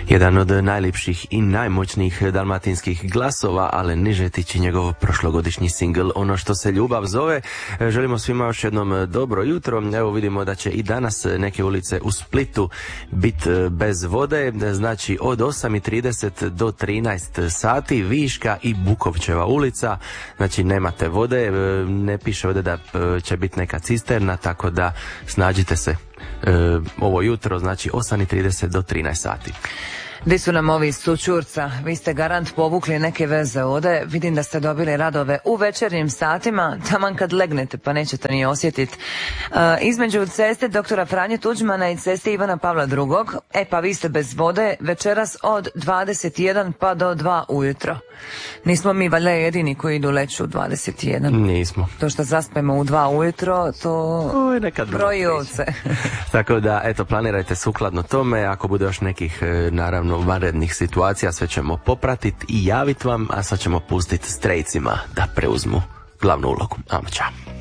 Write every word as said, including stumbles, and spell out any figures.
Jedan od najljepših i najmoćnijih dalmatinskih glasova, ale niže tiči njegov prošlogodišnji singl Ono što se ljubav zove. Želimo svima još jednom dobro jutro. Evo vidimo da će i danas neke ulice u Splitu biti bez vode, znači od osam i trideset do trinaest sati Viška i Bukovčeva ulica, znači nemate vode, ne piše ovdje da će biti neka cisterna, tako da snađite se e, ovo jutro, znači osam i trideset do trinaest sati. Di su nam ovi iz Sučurca? Vi ste garant povukli neke veze ovdje. Vidim da ste dobili radove u večernjim satima, taman kad legnete pa nećete ni osjetiti. E, između ceste doktora Franje Tuđmana i ceste Ivana Pavla drugog. E pa vi ste bez vode večeras od dvadeset jedan pa do dva ujutro. Nismo mi valjda jedini koji idu leću u dvadeset jedan. Nismo. To što zaspemo u dva ujutro, to o, nekad broji ovce. Tako da, eto, planirajte sukladno tome. Ako bude još nekih, naravno, vanrednih situacija, sve ćemo popratiti i javiti vam, a sad ćemo pustiti strejcima da preuzmu glavnu ulogu. Ajmo, čao.